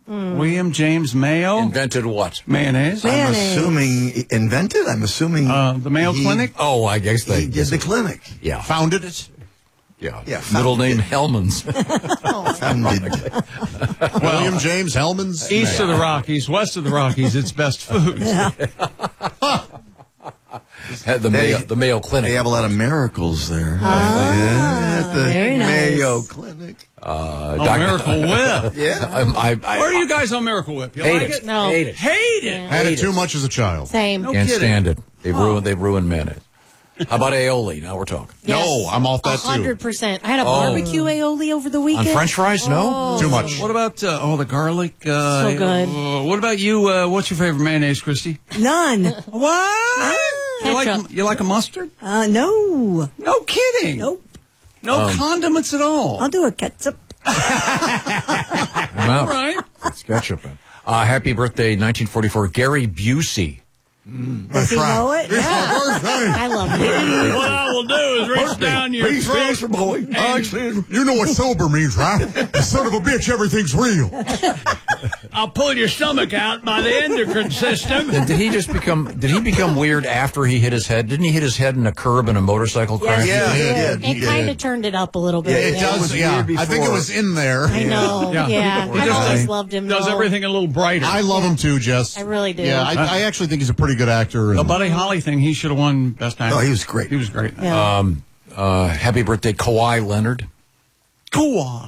William James Mayo. Invented what? Mayonnaise. I'm assuming invented. I'm assuming the Mayo Clinic. Oh, I guess he did the clinic. Yeah. Founded it? Yeah. founded Middle name it. Hellman's. Founded. William James Hellman's? East of the Rockies, west of the Rockies, it's best foods. Had the Mayo Clinic. They have a lot of miracles there. At the very nice. Mayo Clinic. Miracle Whip. Yeah. Where are you guys on Miracle Whip? You Hate like it. it? No. Hate it. Hate it. Had it too much as a child. Same. No Can't kidding. stand it. They've ruined mayonnaise. How about aioli? Now we're talking. Yes. No, I'm off that too. 100%. I had a barbecue aioli over the weekend. On French fries? No? Too much. What about the garlic? So good. What about you? What's your favorite mayonnaise, Christy? None. What? Ketchup. You like a mustard? No. No kidding. Nope. No condiments at all. I'll do a ketchup. Wow. Right. It's ketchup. Happy birthday, 1944, Gary Busey. Does he know it? Yeah. I love it. What I will do is reach down your throat. boy. You know what sober means, right? Son of a bitch, everything's real. I'll pull your stomach out by the endocrine system. Did he become weird after he hit his head? Didn't he hit his head in a curb in a motorcycle crash? Yeah, he did. It kind of turned it up a little bit. Yeah, It does, was yeah. weird I think it before. was in there. I know. Yeah. He I've just always loved him. Does though. everything a little brighter. I love him too, Jess. I really do. Yeah, I actually think he's a pretty good actor. The And Buddy Holly thing, he should have won Best Actor. Oh, he was great. He was great. Yeah. Happy birthday, Kawhi Leonard. Kawhi.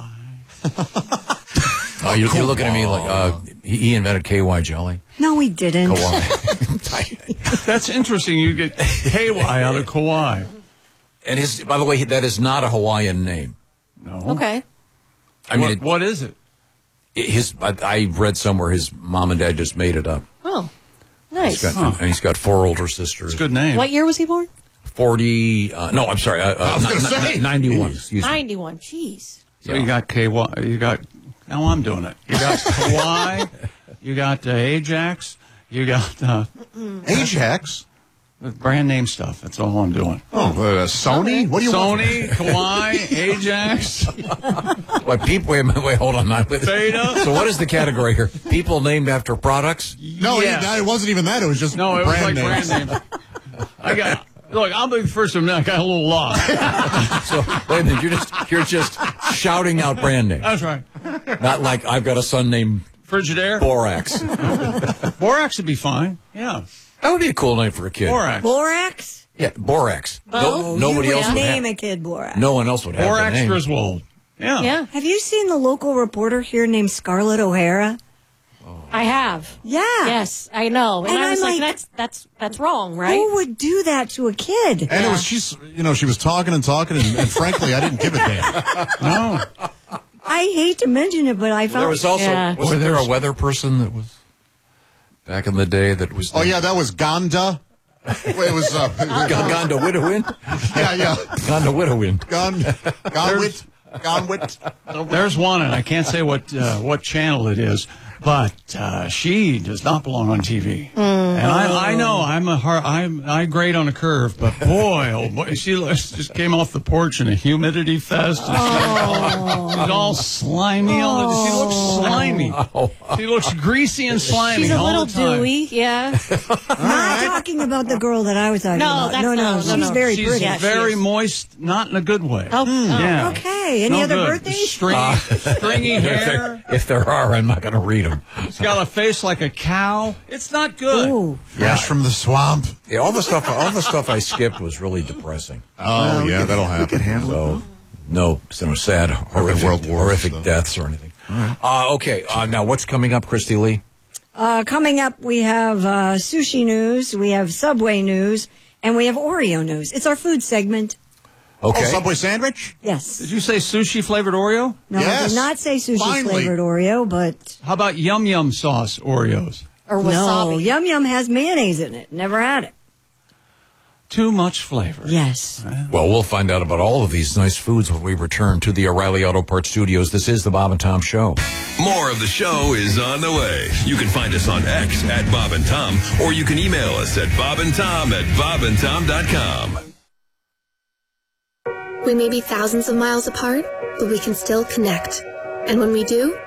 You're looking at me like he invented KY jelly. No, he didn't. Kawhi. That's interesting. You get KY out of Kawhi. And by the way, that is not a Hawaiian name. No. Okay. I mean, What is it? I read somewhere his mom and dad just made it up. Oh, nice. And he's got 4 older sisters. It's a good name. What year was he born? 40. No, I'm sorry. I was gonna say. 91. Excuse me. 91. Jeez. So you got KY. You got. Now I'm doing it. You got Kawhi. You got Ajax. You got Ajax. brand name stuff. That's all I'm doing. Oh, Sony? What do you want? Sony, Kawhi, Ajax, Wait, hold on. Beta. So what is the category here? People named after products? No, Yes. it wasn't even that. It was just No, it was brand like names. brand name. Look, I'll be the first one. I got a little lost. So wait a minute, you're just shouting out brand names. That's right. Not like I've got a son named Frigidaire. Borax. Borax would be fine. Yeah. That would be a cool name for a kid. Borax. Borax? Yeah, Borax. Oh, Nobody you else would would Name have. a kid Borax. No one else would have the Borax name. Griswold. Yeah. Yeah, Have you seen the local reporter here named Scarlett O'Hara? I have. Yeah. Yes, I know. And And I was I'm like, like, that's wrong, right? Who would do that to a kid? And it was she was talking and frankly, I didn't give a damn. No. I hate to mention it, but I felt There was also Yeah. wasn't there a weather person that was back in the day that was Oh yeah, that was Ganda. Wait, it was Gone to Widowin? yeah. Gone to Widowin. Gonwit. There's one, and I can't say what channel it is, but she does not belong on TV. And I know I grade on a curve, but boy, oh boy, she just came off the porch in a humidity fest. And she's all slimy. She looks slimy. She looks greasy and slimy. She's a all little the time. dewy. Yeah. Not talking about the girl that I was talking No, about. that's No, not- she's no. very She's pretty. Yeah, she very is. moist, not in a good way. Oh, Yeah. Okay. Any No other good. birthdays? Stringy hair. If there are, I'm not going to read them. She's got a face like a cow. It's not good. Ooh. Fresh from the swamp. Yeah, all the stuff I skipped was really depressing. Oh yeah, that'll We happen. can handle it. So no sad, World War horrific stuff. deaths or anything. Okay, now what's coming up, Christy Lee? Coming up, we have sushi news, we have Subway news, and we have Oreo news. It's our food segment. Okay. Oh, Subway sandwich? Yes. Did you say sushi flavored Oreo? No, I Yes. did not say sushi Finally. flavored Oreo, but How about yum yum sauce Oreos? or no, wasabi. Yum Yum has mayonnaise in it. Never had it. Too much flavor. Yes. Well, we'll find out about all of these nice foods when we return to the O'Reilly Auto Parts Studios. This is the Bob and Tom Show. More of the show is on the way. You can find us on X at Bob and Tom, or you can email us at bobandtom@bobandtom.com. We may be thousands of miles apart, but we can still connect. And when we do,